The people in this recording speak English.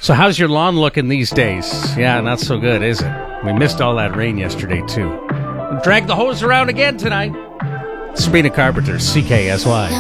So how's your lawn looking these days? Yeah, not so good, is it? We missed all that rain yesterday, too. Drag the hose around again tonight. Sabrina Carpenter, CKSY.